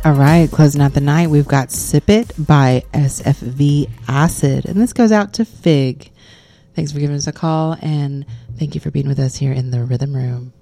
All right, closing out the night, we've got Sip It by SFV Acid. And this goes out to Fig. Thanks for giving us a call, and thank you for being with us here in the Rhythm Room.